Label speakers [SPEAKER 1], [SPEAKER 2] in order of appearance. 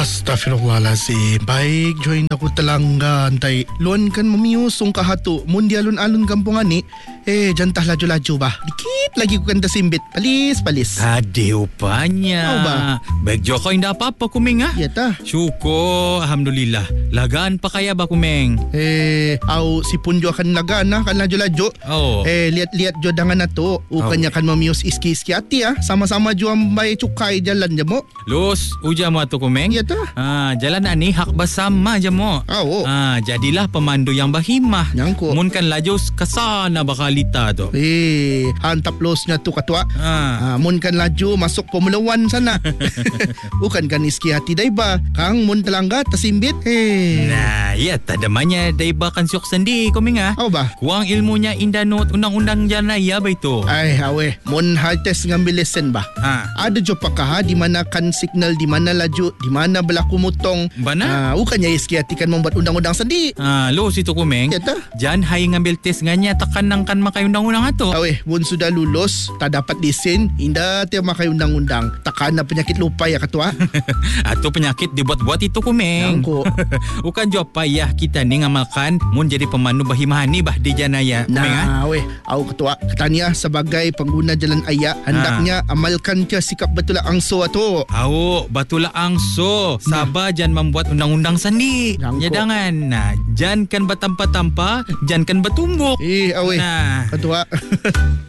[SPEAKER 1] Astaghfirullahalazim. Baik, join ako talangga. Antay, luan kan mamiusong kahato. Mundi alun-alun kampungan ni. Jantah laju-laju ba? Dikit lagi ko kanta simbit. Palis.
[SPEAKER 2] Ade upanya.
[SPEAKER 1] Au ba?
[SPEAKER 2] Baik Joko indah apa-apa kumeng ah.
[SPEAKER 1] Ya ta.
[SPEAKER 2] Syukur, alhamdulillah. Lagaan pa kaya ba kumeng?
[SPEAKER 1] Au si punjo akan laga na kan laju-laju.
[SPEAKER 2] Oh.
[SPEAKER 1] Lihat-lihat jo dangan na to. Ukanya kan mamius iski-iski hati ah. Sama-sama jo ambay cukai jalan jamo.
[SPEAKER 2] Los, uja mo ato kumeng?
[SPEAKER 1] Ya ta.
[SPEAKER 2] Jalan ni hak bersama je mo. Jadilah pemandu yang bahimah.
[SPEAKER 1] Nyangko.
[SPEAKER 2] Mun kan laju kesana bakalita tu.
[SPEAKER 1] Hantap losnya tu katua. Mun kan laju masuk Formula 1 sana. Bukan kan iski hati daiba. Kang mun telangga tersimbit.
[SPEAKER 2] Nah, ya tadamanya daiba kan syok sendi kumeng ah.
[SPEAKER 1] Au ba?
[SPEAKER 2] Kuang ilmunya indanut undang-undang jalan raya ba itu?
[SPEAKER 1] Mun hal test ngambil lesen ba? Ada jo pakah di mana kan signal, di mana laju, di mana berlaku mutong.
[SPEAKER 2] Bana?
[SPEAKER 1] Bukannya iski hati kan membuat undang-undang sendi.
[SPEAKER 2] Lo situ kumeng.
[SPEAKER 1] Ya ta?
[SPEAKER 2] Jangan hai ngambil tes nganya tekanang kan makai undang-undang ato.
[SPEAKER 1] Mun sudah lulus, tak dapat lesen, indah tiap makai undang-undang. Takkan penyakit lupa ya ketua.
[SPEAKER 2] Atau penyakit dibuat-buat itu kumeng.
[SPEAKER 1] Nyangko.
[SPEAKER 2] Bukan jawab payah kita ni ngamalkan mun jadi pemandu bahimahan ni bah di janaya.
[SPEAKER 1] Au ketua, katanya sebagai pengguna jalan raya hendaknya amalkan ke sikap betul angso atau.
[SPEAKER 2] Batulah angso. Sabar jangan membuat undang-undang sendiri.
[SPEAKER 1] Nyangko.
[SPEAKER 2] Jangan. Jangan kan bertampa-tampa, jangan kan bertumbuk.
[SPEAKER 1] Ketua.